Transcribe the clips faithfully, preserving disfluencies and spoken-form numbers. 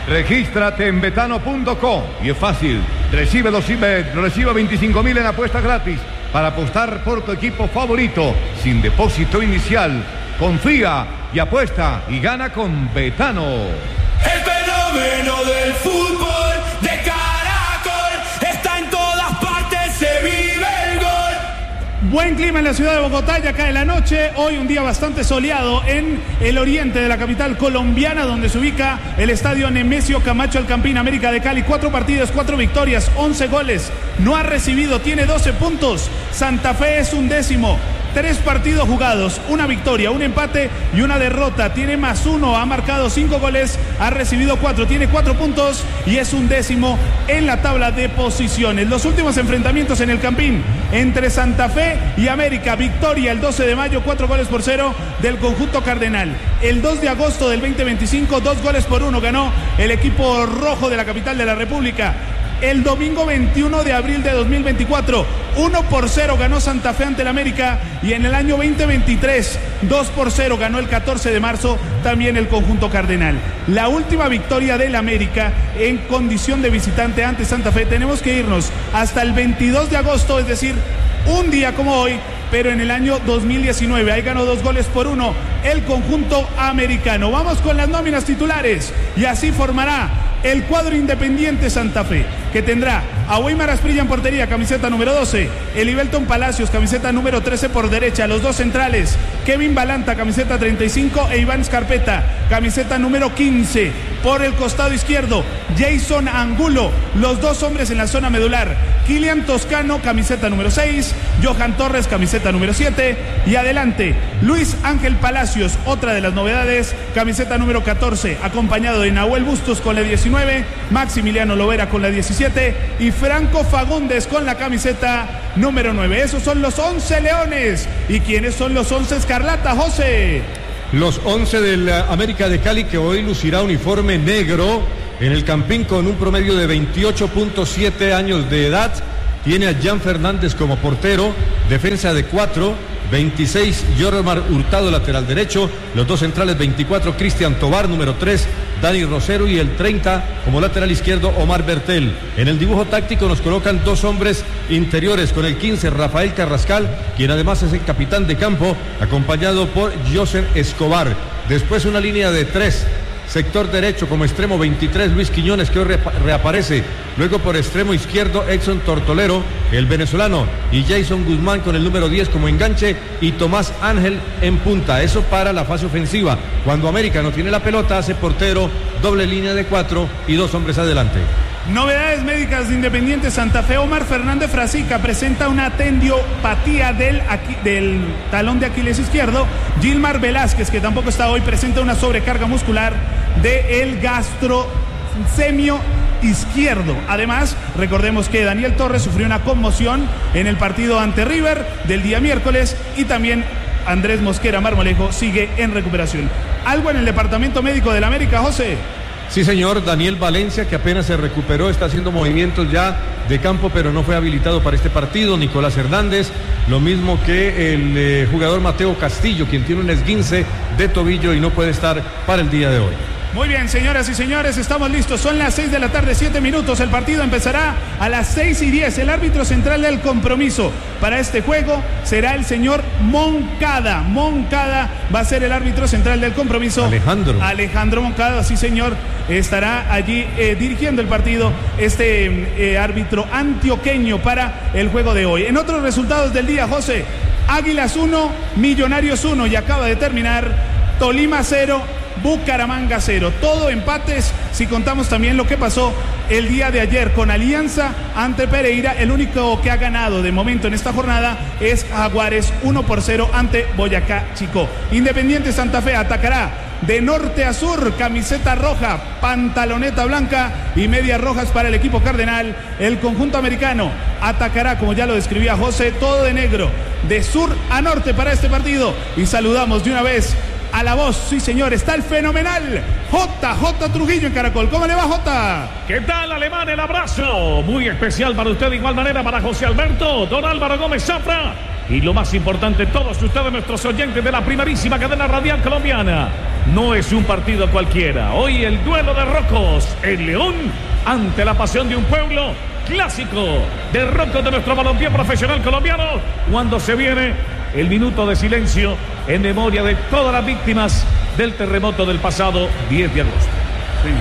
Regístrate en betano punto com y es fácil. Recibe los recibe veinticinco mil en apuestas gratis para apostar por tu equipo favorito sin depósito inicial. Confía y apuesta y gana con Betano. El fenómeno del fútbol de Caracol está en todas partes, se vive el gol. Buen clima en la ciudad de Bogotá, ya cae la noche. Hoy un día bastante soleado en el oriente de la capital colombiana, donde se ubica el estadio Nemesio Camacho El Campín. América de Cali, cuatro partidos, cuatro victorias, once goles. No ha recibido, tiene doce puntos. Santa Fe es un décimo. Tres partidos jugados, una victoria, un empate y una derrota. Tiene más uno, ha marcado cinco goles, ha recibido cuatro, tiene cuatro puntos y es un décimo en la tabla de posiciones. Los últimos enfrentamientos en el Campín entre Santa Fe y América. Victoria el doce de mayo, cuatro goles por cero del conjunto cardenal. El dos de agosto del veinte veinticinco, dos goles por uno ganó el equipo rojo de la capital de la República. El domingo veintiuno de abril de dos mil veinticuatro, uno por cero ganó Santa Fe ante el América. Y en el año veinte veintitrés, dos por cero ganó el catorce de marzo también el conjunto cardenal. La última victoria del América en condición de visitante ante Santa Fe, tenemos que irnos hasta el veintidós de agosto, es decir, un día como hoy, pero en el año dos mil diecinueve. Ahí ganó dos goles por uno el conjunto americano. Vamos con las nóminas titulares y así formará el cuadro Independiente Santa Fe, que tendrá a Weimar Asprilla en portería, camiseta número doce, Elibelton Palacios, camiseta número trece por derecha, los dos centrales, Kevin Balanta, camiseta treinta y cinco, e Iván Scarpeta, camiseta número quince. Por el costado izquierdo, Jason Angulo, los dos hombres en la zona medular, Kilian Toscano, camiseta número seis, Johan Torres, camiseta número siete, y adelante, Luis Ángel Palacios, otra de las novedades, camiseta número catorce, acompañado de Nahuel Bustos con la diecinueve, Maximiliano Lovera con la diecisiete y Franco Fagundes con la camiseta número nueve. Esos son los once leones. ¿Y quiénes son los once escarlata, José? Los once del América de Cali, que hoy lucirá uniforme negro en el Campín con un promedio de veintiocho punto siete años de edad. Tiene a Jan Fernández como portero, defensa de cuatro, veintiséis Yormar Hurtado, lateral derecho, los dos centrales veinticuatro, Cristian Tobar, número tres, Dani Rosero, y el treinta como lateral izquierdo Omar Bertel. En el dibujo táctico nos colocan dos hombres interiores, con el quince Rafael Carrascal, quien además es el capitán de campo, acompañado por José Escobar. Después una línea de tres. Sector derecho como extremo veintitrés Luis Quiñones, que hoy reaparece. Luego por extremo izquierdo Edson Tortolero, el venezolano, y Jason Guzmán con el número diez como enganche, y Tomás Ángel en punta. Eso para la fase ofensiva. Cuando América no tiene la pelota, hace portero, doble línea de cuatro y dos hombres adelante. Novedades médicas de Independiente Santa Fe. Omar Fernández Frasica presenta una tendiopatía del, aquí, del talón de Aquiles izquierdo. Gilmar Velázquez, que tampoco está hoy, presenta una sobrecarga muscular del gastrosemio izquierdo. Además, recordemos que Daniel Torres sufrió una conmoción en el partido ante River del día miércoles, y también Andrés Mosquera Marmolejo sigue en recuperación. ¿Algo en el departamento médico del América, José? Sí, señor. Daniel Valencia, que apenas se recuperó, está haciendo movimientos ya de campo, pero no fue habilitado para este partido. Nicolás Hernández, lo mismo que el eh, jugador Mateo Castillo, quien tiene un esguince de tobillo y no puede estar para el día de hoy. Muy bien, señoras y señores, estamos listos. Son las seis de la tarde, siete minutos. El partido empezará a las seis y diez. El árbitro central del compromiso para este juego será el señor Moncada. Moncada va a ser el árbitro central del compromiso. Alejandro. Alejandro Moncada, sí, señor. Estará allí eh, dirigiendo el partido este eh, árbitro antioqueño para el juego de hoy. En otros resultados del día, José, Águilas uno, Millonarios uno, y acaba de terminar Tolima cero, Bucaramanga cero. Todo empates, si contamos también lo que pasó el día de ayer con Alianza ante Pereira. El único que ha ganado de momento en esta jornada es Jaguares, uno por cero ante Boyacá Chicó. Independiente Santa Fe atacará de norte a sur, camiseta roja, pantaloneta blanca y medias rojas para el equipo cardenal. El conjunto americano atacará, como ya lo describía José, todo de negro, de sur a norte para este partido. Y saludamos de una vez a la voz, sí señor, está el fenomenal J J Trujillo en Caracol. ¿Cómo le va, J? ¿Qué tal, alemán? El abrazo muy especial para usted, de igual manera para José Alberto, don Álvaro Gómez Zafra Y lo más importante, todos ustedes, nuestros oyentes de la primerísima cadena radial colombiana, no es un partido cualquiera. Hoy el duelo de Rocos, el León ante la pasión de un pueblo, clásico de Rocos de nuestro balompié profesional colombiano, cuando se viene el minuto de silencio en memoria de todas las víctimas del terremoto del pasado diez de agosto. Sí.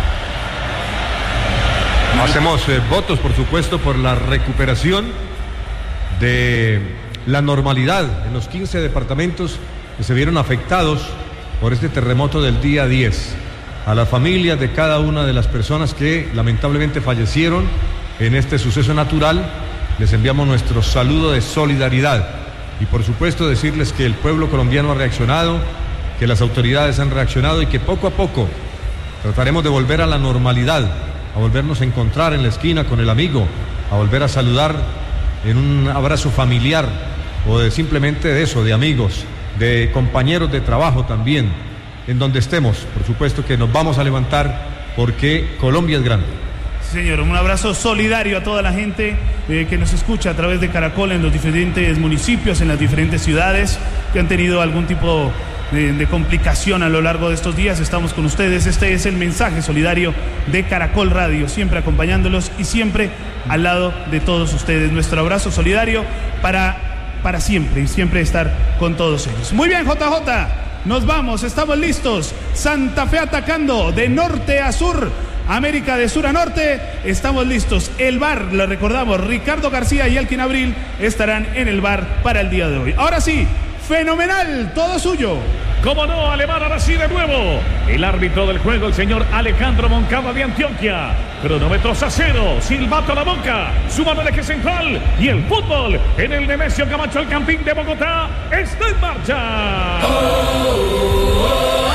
Hacemos eh, votos, por supuesto, por la recuperación de la normalidad en los quince departamentos que se vieron afectados por este terremoto del día diez. A las familias de cada una de las personas que lamentablemente fallecieron en este suceso natural, les enviamos nuestro saludo de solidaridad. Y por supuesto decirles que el pueblo colombiano ha reaccionado, que las autoridades han reaccionado y que poco a poco trataremos de volver a la normalidad, a volvernos a encontrar en la esquina con el amigo, a volver a saludar en un abrazo familiar o de simplemente de eso, de amigos, de compañeros de trabajo también, en donde estemos. Por supuesto que nos vamos a levantar porque Colombia es grande. Señor, un abrazo solidario a toda la gente eh, que nos escucha a través de Caracol en los diferentes municipios, en las diferentes ciudades que han tenido algún tipo de, de complicación a lo largo de estos días. Estamos con ustedes. Este es el mensaje solidario de Caracol Radio, siempre acompañándolos y siempre al lado de todos ustedes. Nuestro abrazo solidario para, para siempre y siempre estar con todos ellos. Muy bien, J J, nos vamos, estamos listos. Santa Fe atacando de norte a sur, América de sur a norte, estamos listos. El V A R, lo recordamos, Ricardo García y Elkin Abril estarán en el V A R para el día de hoy. Ahora sí, fenomenal, todo suyo. Cómo no, Alemán, ahora sí de nuevo. El árbitro del juego, el señor Alejandro Moncada de Antioquia. Cronómetros a cero, silbato a la boca, suma del eje central y el fútbol en el Nemesio Camacho, el Campín de Bogotá, está en marcha. Oh, oh, oh.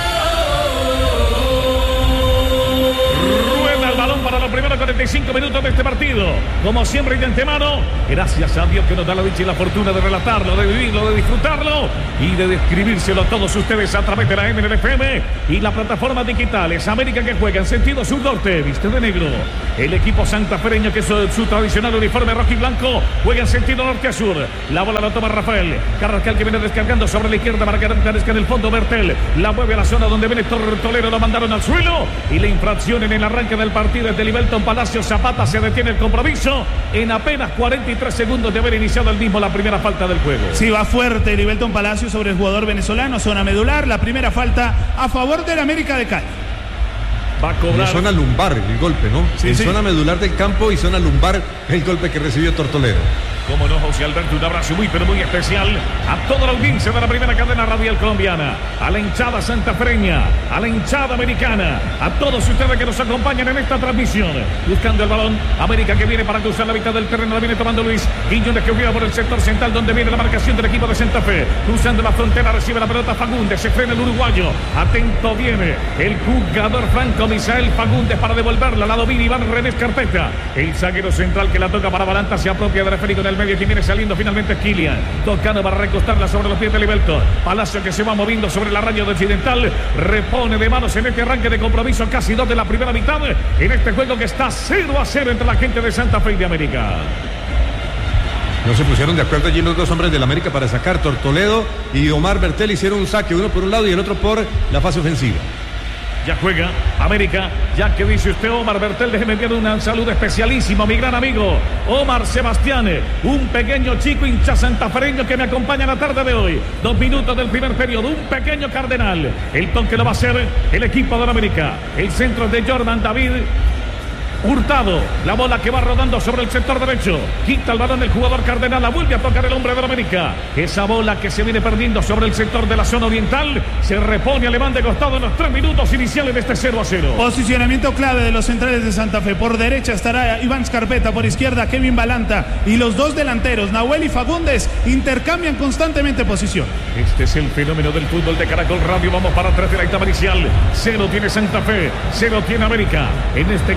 Para los primeros cuarenta y cinco minutos de este partido. Como siempre y de antemano, gracias a Dios que nos da la dicha y la fortuna de relatarlo, de vivirlo, de disfrutarlo y de describírselo a todos ustedes a través de la M N F M y las plataformas digitales. América que juega en sentido sur-norte, viste de negro. El equipo santafereño, que es su, su tradicional uniforme rojo y blanco, juega en sentido norte a sur. La bola la toma Rafael Carrascal, que viene descargando sobre la izquierda. Margarita Carrascal en el fondo, Bertel la mueve a la zona donde viene Tortolero, lo mandaron al suelo y la infracción en el arranque del partido de Liberton Palacio. Zapata, se detiene el compromiso en apenas cuarenta y tres segundos de haber iniciado el mismo la primera falta del juego. Sí, va fuerte Liberton Palacio sobre el jugador venezolano, zona medular, la primera falta a favor del América de Cali. Va a cobrar. En zona lumbar el golpe, ¿no? Sí, en sí. Zona medular del campo y zona lumbar el golpe que recibió Tortolero. Como no, José Alberto, un abrazo muy pero muy especial a toda la audiencia de la primera cadena radial colombiana, a la hinchada santafereña, a la hinchada americana, a todos ustedes que nos acompañan en esta transmisión. Buscando el balón, América que viene para cruzar la mitad del terreno, la viene tomando Luis Quiñones, que juega por el sector central donde viene la marcación del equipo de Santa Fe. Cruzando la frontera, recibe la pelota Fagundes, se frena el uruguayo. Atento viene el jugador franco Misael Fagundes para devolverla, la domina Iván René Carpeta. El zaguero central que la toca para Balanta, se apropia de reférico en el medio, que viene saliendo finalmente Kilian, tocando para recostarla sobre los pies de Liberton Palacio, que se va moviendo sobre la raya occidental, repone de manos en este arranque de compromiso, casi dos de la primera mitad, en este juego que está cero a cero entre la gente de Santa Fe y de América. No se pusieron de acuerdo allí los dos hombres del América para sacar. Tortoledo y Omar Bertel hicieron un saque, uno por un lado y el otro por la fase ofensiva. Ya juega América, ya que dice usted Omar Bertel, déjeme enviar un saludo especialísimo a mi gran amigo Omar Sebastián, un pequeño chico hincha santafereño que me acompaña en la tarde de hoy. Dos minutos del primer periodo, un pequeño cardenal. El toque lo va a hacer el equipo de la América. El centro de Jordan David Hurtado, la bola que va rodando sobre el sector derecho, quita el balón del jugador cardenal, la vuelve a tocar el hombre de la América. Esa bola que se viene perdiendo sobre el sector de la zona oriental, se repone alemán de costado en los tres minutos iniciales de este cero a cero. Posicionamiento clave de los centrales de Santa Fe. Por derecha estará Iván Scarpeta, por izquierda Kevin Balanta, y los dos delanteros, Nahuel y Fagundes, intercambian constantemente posición. Este es el fenómeno del fútbol de Caracol Radio. Vamos para tres de la etapa inicial. Cero tiene Santa Fe, cero tiene América en este clásico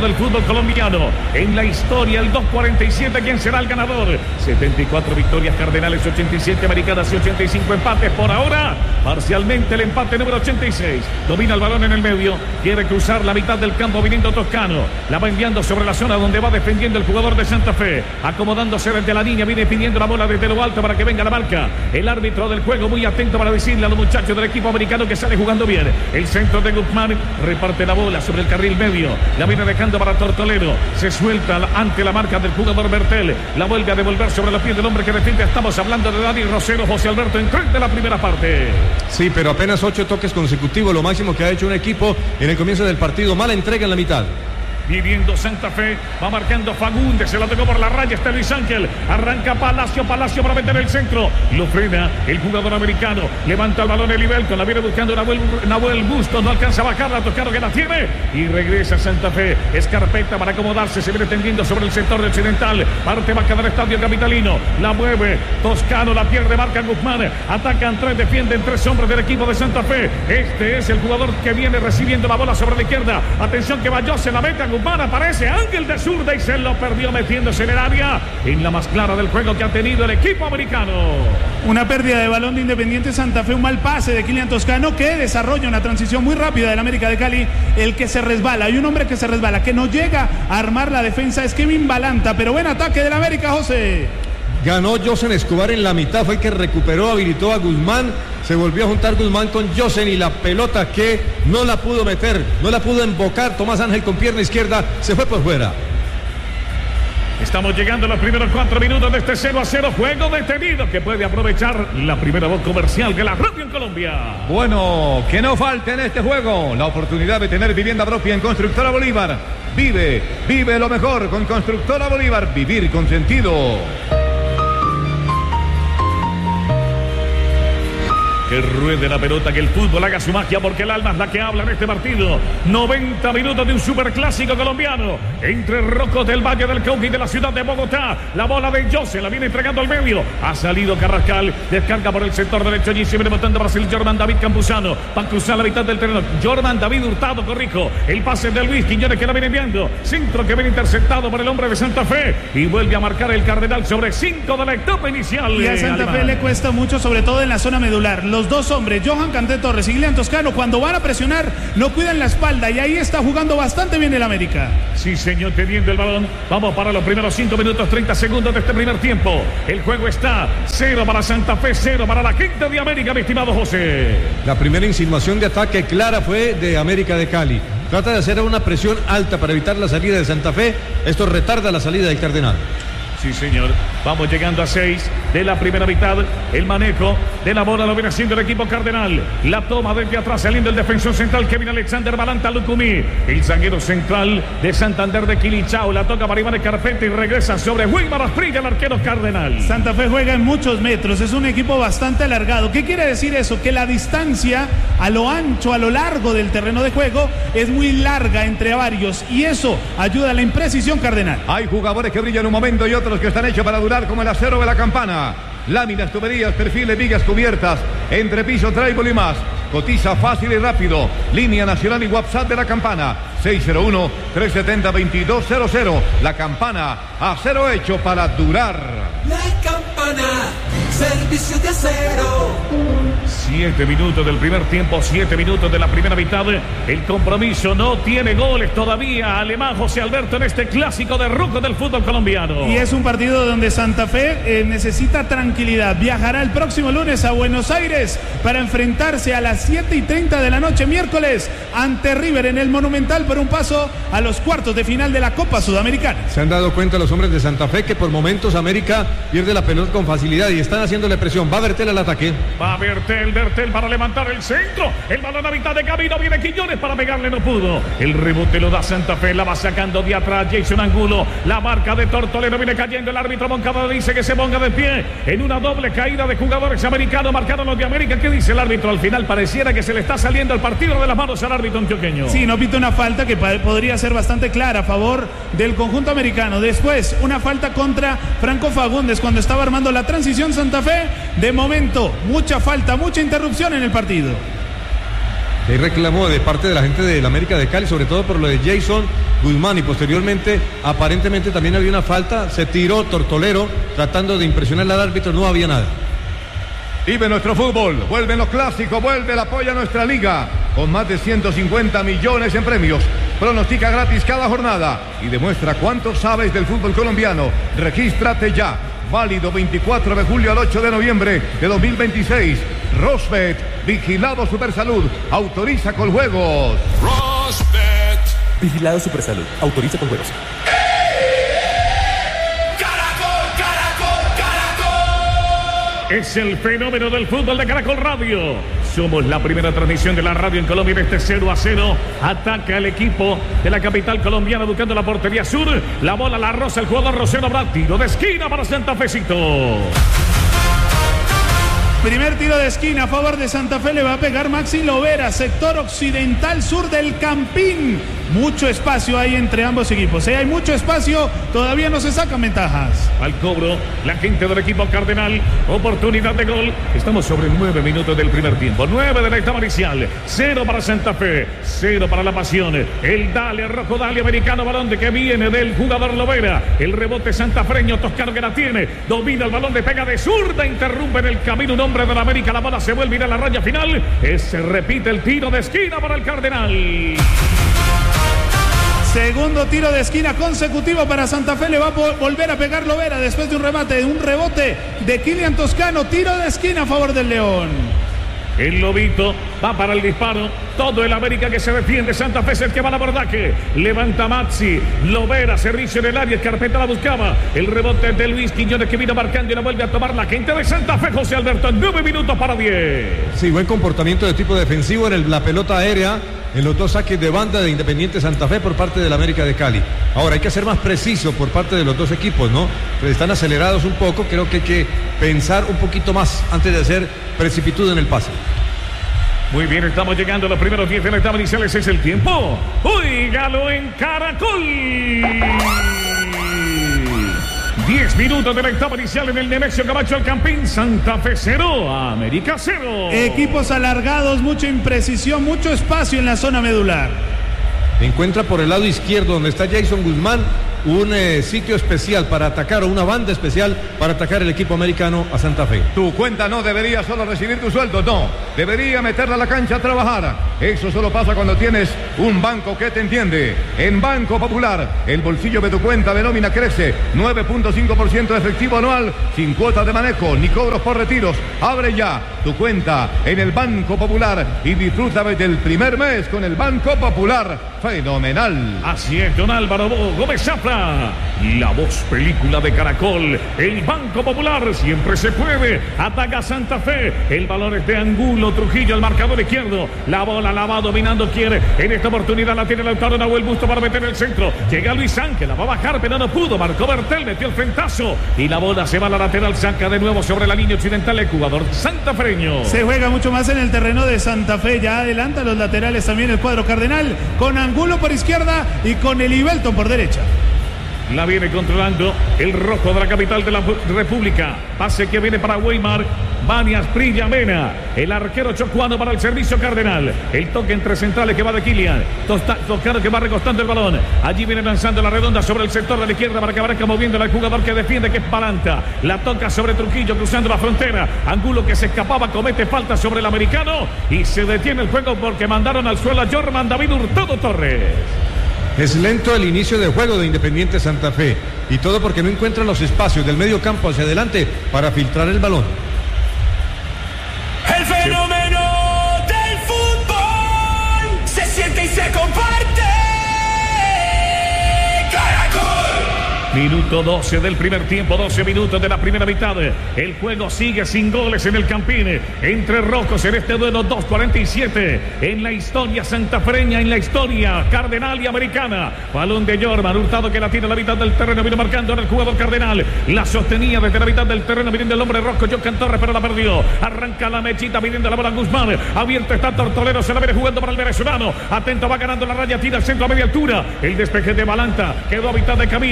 del fútbol colombiano. En la historia, el dos cuarenta y siete, ¿quién será el ganador? setenta y cuatro victorias Cardenales, ochenta y siete Americanas y ochenta y cinco empates. Por ahora, parcialmente el empate número ochenta y seis. Domina el balón en el medio, quiere cruzar la mitad del campo viniendo Toscano. La va enviando sobre la zona donde va defendiendo el jugador de Santa Fe. Acomodándose desde la línea, viene pidiendo la bola desde lo alto para que venga la marca. El árbitro del juego muy atento para decirle a los muchachos del equipo americano que sale jugando bien. El centro de Guzmán reparte la bola sobre el carril medio. La viene dejando para Tortolero. Se suelta ante la marca del jugador Bertel. La vuelve a devolver sobre los pies del hombre que defiende. Estamos hablando de Dani Rosero, José Alberto, en tres de la primera parte. Sí, pero apenas ocho toques consecutivos, lo máximo que ha hecho un equipo en el comienzo del partido. Mala entrega en la mitad. Viviendo Santa Fe, va marcando Fagundes, se la tocó por la raya, está Luis Ángel, arranca Palacio, Palacio para meter el centro, lo frena el jugador americano, levanta el balón el Ibelton, la viene buscando Nahuel, Nahuel Bustos, no alcanza a bajarla, Toscano que la tiene, y regresa Santa Fe, Escarpeta para acomodarse, se viene tendiendo sobre el sector de occidental, parte baja del estadio capitalino, la mueve, Toscano, la pierde, marca Guzmán, atacan tres, defienden tres hombres del equipo de Santa Fe, este es el jugador que viene recibiendo la bola sobre la izquierda, atención que Bayó se la mete, Guzmán, aparece Ángel de zurda y se lo perdió metiéndose en el área, en la más clara del juego que ha tenido el equipo americano. Una pérdida de balón de Independiente Santa Fe, un mal pase de Kylian Toscano que desarrolla una transición muy rápida del América de Cali, el que se resbala, hay un hombre que se resbala, que no llega a armar la defensa, es Kevin Balanta, pero buen ataque del América, José. Ganó Josen Escobar en la mitad, fue el que recuperó, habilitó a Guzmán, se volvió a juntar Guzmán con Josen y la pelota que no la pudo meter, no la pudo embocar Tomás Ángel con pierna izquierda, se fue por fuera. Estamos llegando a los primeros cuatro minutos de este cero a cero, juego detenido que puede aprovechar la primera voz comercial de la radio en Colombia. Bueno, que no falte en este juego la oportunidad de tener vivienda propia en Constructora Bolívar. Vive, vive lo mejor con Constructora Bolívar, vivir con sentido. Que ruede la pelota, que el fútbol haga su magia, porque el alma es la que habla en este partido. noventa minutos de un superclásico colombiano entre Rocos del Valle del Cauca y de la ciudad de Bogotá. La bola de Jose la viene entregando al medio. Ha salido Carrascal, descarga por el sector derecho. Allí se viene botando Brasil, Jordan David Campuzano. Va a cruzar la mitad del terreno. Jordan David Hurtado, corrijo. El pase de Luis Quiñones que la viene enviando. Centro que viene interceptado por el hombre de Santa Fe. Y vuelve a marcar el Cardenal sobre cinco de la etapa inicial. Y a Santa Fe le cuesta mucho, sobre todo en la zona medular. Los dos hombres, Johan Canté Torres y Kylian Toscano, cuando van a presionar, no cuidan la espalda y ahí está jugando bastante bien el América. Sí, señor, teniendo el balón. Vamos para los primeros cinco minutos, treinta segundos de este primer tiempo. El juego está cero para Santa Fe, cero para la gente de América, mi estimado José. La primera insinuación de ataque clara fue de América de Cali. Trata de hacer una presión alta para evitar la salida de Santa Fe. Esto retarda la salida del Cardenal. Sí, señor. Vamos llegando a seis de la primera mitad. El manejo de la bola lo viene haciendo el equipo Cardenal. La toma desde atrás, saliendo el defensor central Kevin Alexander Balanta Lucumí. El zaguero central de Santander de Quilichao. La toca para Iván Escarpeta y regresa sobre Wilmar Asprilla, el arquero Cardenal. Santa Fe juega en muchos metros. Es un equipo bastante alargado. ¿Qué quiere decir eso? Que la distancia a lo ancho, a lo largo del terreno de juego es muy larga entre varios. Y eso ayuda a la imprecisión Cardenal. Hay jugadores que brillan un momento y otros que están hechos para durar, como el acero de la campana. Láminas, tuberías, perfiles, vigas cubiertas, entrepiso, trébol y más. Cotiza fácil y rápido. Línea nacional y WhatsApp de la campana seis cero uno, tres siete cero, dos dos cero cero. La campana, acero hecho para durar. La campana, servicio de acero. Siete minutos del primer tiempo, siete minutos de la primera mitad. El compromiso no tiene goles todavía. Alemán José Alberto en este clásico de Rocos del fútbol colombiano. Y es un partido donde Santa Fe eh, necesita tranquilidad. Viajará el próximo lunes a Buenos Aires para enfrentarse a las siete y treinta de la noche, miércoles, ante River en el Monumental por un paso a los cuartos de final de la Copa Sudamericana. Se han dado cuenta los hombres de Santa Fe que por momentos América pierde la pelota con facilidad y están haciéndole presión. Va Bertel al ataque. Va Bertel, Bertel para levantar el centro. El balón a mitad de camino, viene Quiñones para pegarle, no pudo. El rebote lo da Santa Fe, la va sacando de atrás Jason Angulo. La marca de Tortolero viene cayendo. El árbitro Moncada dice que se ponga de pie en una doble caída de jugadores americanos. Marcaron los de América. ¿Qué dice el árbitro? Al final pareciera que se le está saliendo el partido de las manos al árbitro antioqueño. Sí, no pita una falta que podría ser bastante clara a favor del conjunto americano. Después, una falta contra Franco Fagundes cuando estaba armando la transición Santa Fe. De momento, mucha falta, mucha interrupción en el partido. Hay reclamo de parte de la gente del América de Cali, sobre todo por lo de Jason Guzmán, y posteriormente aparentemente también había una falta, se tiró Tortolero tratando de impresionar al árbitro, no había nada. Vive nuestro fútbol, vuelven los clásicos, vuelve el apoyo a nuestra liga, con más de ciento cincuenta millones en premios. Pronostica gratis cada jornada y demuestra cuánto sabes del fútbol colombiano. Regístrate ya, válido veinticuatro de julio al ocho de noviembre de dos mil veintiséis. Rosbet, vigilado Supersalud, autoriza con juegos. Rosbet, vigilado Supersalud, autoriza con juegos. Es el fenómeno del fútbol de Caracol Radio. Somos la primera transmisión de la radio en Colombia en este cero a cero. Ataca el equipo de la capital colombiana buscando la portería sur. La bola la roza el jugador Rosero Brad. Tiro de esquina para Santa Fecito. Primer tiro de esquina a favor de Santa Fe, le va a pegar Maxi Lovera, sector occidental sur del Campín. Mucho espacio hay entre ambos equipos. ¿eh? Hay mucho espacio, todavía no se sacan ventajas. Al cobro, la gente del equipo Cardenal. Oportunidad de gol. Estamos sobre nueve minutos del primer tiempo. Nueve de la etapa inicial. Cero para Santa Fe. Cero para la Pasión. El Dale, rojo Dale americano, balón de que viene del jugador Lovera. El rebote santafreño, Toscano que la tiene. Domina el balón, le pega de zurda. Interrumpe en el camino un hombre de la América. La bola se vuelve a ir a la raya final. Se repite el tiro de esquina para el Cardenal. Segundo tiro de esquina consecutivo para Santa Fe. Le va a volver a pegar Lovera después de un remate, un rebote de Kylian Toscano. Tiro de esquina a favor del León. El Lobito va para el disparo. Todo el América que se defiende. Santa Fe es el que va al abordaje. Levanta Maxi. Lovera, servicio en el área. Carpeta la buscaba. El rebote de Luis Quiñones que vino marcando y la vuelve a tomar la gente de Santa Fe. José Alberto, nueve minutos para diez. Sí, buen comportamiento de tipo defensivo en el, la pelota aérea. En los dos saques de banda de Independiente Santa Fe por parte del América de Cali. Ahora hay que ser más preciso por parte de los dos equipos, ¿no? Están acelerados un poco, creo que hay que pensar un poquito más antes de hacer precipitud en el pase. Muy bien, estamos llegando a los primeros diez de la etapa inicial. Ese es el tiempo. Óigalo en Caracol. diez minutos de la etapa inicial en el Nemesio Camacho al Campín. Santa Fe cero, América cero. Equipos alargados, mucha imprecisión, mucho espacio en la zona medular. Encuentra por el lado izquierdo donde está Jason Guzmán un eh, sitio especial para atacar, o una banda especial para atacar el equipo americano a Santa Fe. Tu cuenta no debería solo recibir tu sueldo, no. Debería meterla a la cancha a trabajar. Eso solo pasa cuando tienes un banco que te entiende. En Banco Popular, el bolsillo de tu cuenta de nómina crece. nueve punto cinco por ciento de efectivo anual, sin cuotas de manejo, ni cobros por retiros. Abre ya tu cuenta en el Banco Popular y disfruta del primer mes con el Banco Popular. Fenomenal. Así es, don Álvaro Gómez Zafra. La voz película de Caracol. El Banco Popular siempre se puede. Ataca Santa Fe. El balón es de Angulo Trujillo, el marcador izquierdo. La bola la va dominando, quiere. En esta oportunidad la tiene Lautaro Nahuel Busto para meter el centro. Llega Luis Ángel, la va a bajar, pero no pudo. Marcó Bertel, metió el frentazo. Y la bola se va a la lateral, saca de nuevo sobre la línea occidental el jugador santafreño. Se juega mucho más en el terreno de Santa Fe. Ya adelanta los laterales también el cuadro cardenal. Con Angulo por izquierda y con Elivelton por derecha. La viene controlando el rojo de la capital de la República. Pase que viene para Weimar. Banias Prilla Mena. El arquero chocuano para el servicio cardenal. El toque entre centrales que va de Kylian. Toscano que va recostando el balón. Allí viene lanzando la redonda sobre el sector de la izquierda para que aparezca moviéndola el jugador que defiende, que es Palanta. La toca sobre Trujillo cruzando la frontera. Angulo que se escapaba comete falta sobre el americano. Y se detiene el juego porque mandaron al suelo a Jorman David Hurtado Torres. Es lento el inicio del juego de Independiente Santa Fe. Y todo porque no encuentra los espacios del medio campo hacia adelante para filtrar el balón. El fenómeno del fútbol se siente y se comparte. Caracol. Minuto doce del primer tiempo, doce minutos de la primera mitad. El juego sigue sin goles en el Campín. Entre rojos en este duelo, dos cuarenta y siete. En la historia santafreña, en la historia cardenal y americana. Balón de Jorman, Hurtado que la tiene a la mitad del terreno. Vino marcando en el jugador cardenal. La sostenía desde la mitad del terreno. Viniendo el hombre rojo, Jocan Torres, pero la perdió. Arranca la mechita, viniendo la bola Guzmán. Abierto está Tortolero, se la viene jugando para el venezolano. Atento, va ganando la raya, tira al centro a media altura. El despeje de Balanta quedó a mitad de camino. La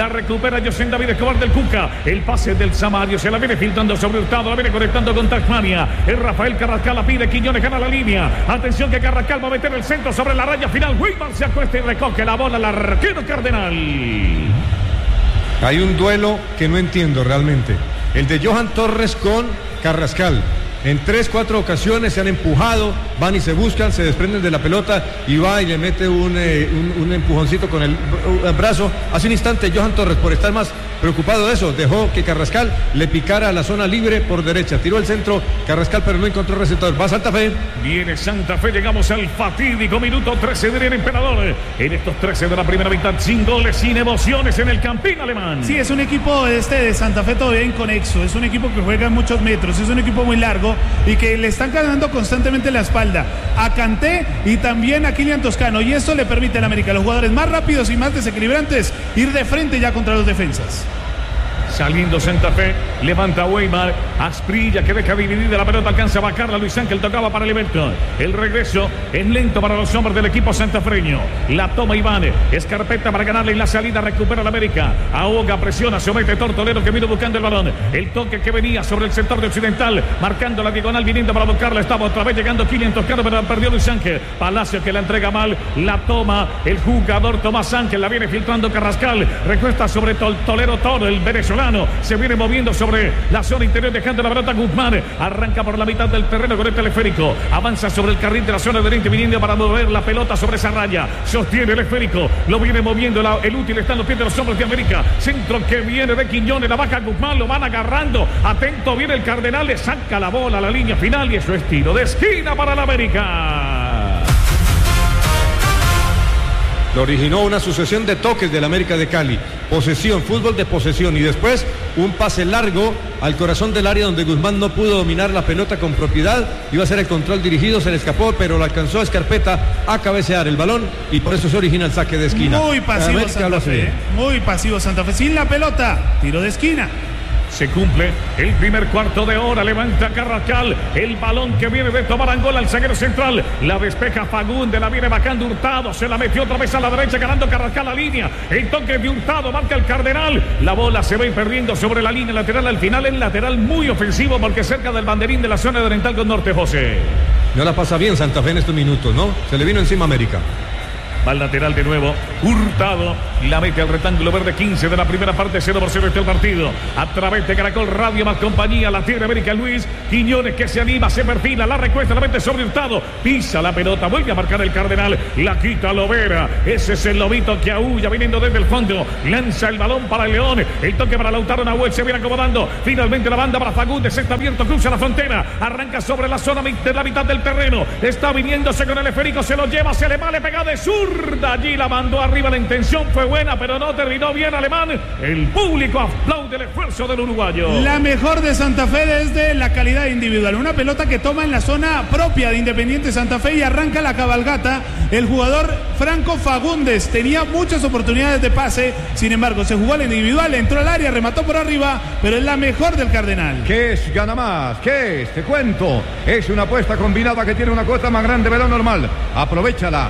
recupera José David Escobar del Cuca. El pase del Samario. Se la viene filtrando sobre Hurtado. La viene conectando con Tasmania. El Rafael Carrascal la pide. Quiñones gana la línea. Atención que Carrascal va a meter el centro sobre la raya final. Weimar se acuesta y recoge la bola al arquero Cardenal. Hay un duelo que no entiendo realmente. El de Johan Torres con Carrascal. En tres, cuatro ocasiones se han empujado, van y se buscan, se desprenden de la pelota y va y le mete un, eh, un, un empujoncito con el, el brazo. Hace un instante Johan Torres, por estar más preocupado de eso, dejó que Carrascal le picara a la zona libre por derecha. Tiró el centro Carrascal, pero no encontró receptor. Va Santa Fe. Viene Santa Fe, llegamos al fatídico minuto trece del Emperador. En estos trece de la primera mitad, sin goles, sin emociones en el Campín alemán. Sí, es un equipo este de Santa Fe todavía inconexo. Es un equipo que juega muchos metros, es un equipo muy largo y que le están ganando constantemente la espalda a Kanté y también a Kylian Toscano, y eso le permite al América, a los jugadores más rápidos y más desequilibrantes, ir de frente ya contra los defensas. Saliendo Santa Fe, levanta Weimar, Asprilla que deja dividida la pelota, alcanza a bajarla, Luis Ángel tocaba para Liberto. El regreso es lento para los hombres del equipo santafreño. La toma Iván, Escarpeta para ganarle y la salida recupera la América. Ahoga, presiona, somete Tortolero que vino buscando el balón. El toque que venía sobre el sector de Occidental, marcando la diagonal, viniendo para buscarla. Estaba otra vez llegando Kylian Toscano, pero perdió Luis Ángel. Palacio que la entrega mal, la toma el jugador Tomás Ángel, la viene filtrando Carrascal. Recuesta sobre Tortolero Toro, el venezolano. Se viene moviendo sobre la zona interior, dejando la pelota Guzmán. Arranca por la mitad del terreno con el teleférico. Avanza sobre el carril de la zona de oriente, viniendo para mover la pelota sobre esa raya. Sostiene el esférico. Lo viene moviendo la, el útil. Está en los pies de los hombres de América. Centro que viene de Quiñones. La baja Guzmán. Lo van agarrando. Atento viene el Cardenal. Le saca la bola a la línea final. Y eso es tiro de esquina para la América. Lo originó una sucesión de toques del América de Cali. Posesión, fútbol de posesión y después un pase largo al corazón del área donde Guzmán no pudo dominar la pelota con propiedad. Iba a ser el control dirigido, se le escapó, pero lo alcanzó a Escarpeta a cabecear el balón y por eso se origina el saque de esquina. Muy pasivo América Santa Fe, ¿eh? Muy pasivo Santa Fe. Sin la pelota, tiro de esquina. Se cumple el primer cuarto de hora. Levanta Carrascal. El balón que viene de tomar Angola al zaguero central. La despeja Fagundes. La viene bajando Hurtado. Se la metió otra vez a la derecha, ganando Carrascal la línea. El toque de Hurtado marca el Cardenal. La bola se va perdiendo sobre la línea lateral. Al final el lateral muy ofensivo porque cerca del banderín de la zona de oriental con norte, José. No la pasa bien Santa Fe en estos minutos, ¿no? Se le vino encima América. Va al lateral de nuevo, Hurtado, la mete al rectángulo verde, quince de la primera parte, cero por cero este el partido. A través de Caracol Radio más compañía, la tiene América Luis Quiñones que se anima, se perfila, la recuesta, la mete sobre Hurtado, pisa la pelota, vuelve a marcar el Cardenal, la quita Lovera, ese es el lobito que aúlla viniendo desde el fondo, lanza el balón para el León, el toque para Lautaro Nahuel, se viene acomodando, finalmente la banda para Fagundes, está abierto, cruza la frontera, arranca sobre la zona de la mitad del terreno, está viniéndose con el esférico, se lo lleva, se le va, le pega de sur. Allí la mandó arriba, la intención fue buena, pero no terminó bien Alemán. El público aplaude el esfuerzo del uruguayo. La mejor de Santa Fe desde la calidad individual. Una pelota que toma en la zona propia de Independiente Santa Fe y arranca la cabalgata. El jugador Franco Fagundes tenía muchas oportunidades de pase, sin embargo se jugó al individual, entró al área, remató por arriba, pero es la mejor del Cardenal. ¿Qué es gana más? ¿Qué es? Te cuento. Es una apuesta combinada que tiene una cuota más grande de lo normal. Aprovechala.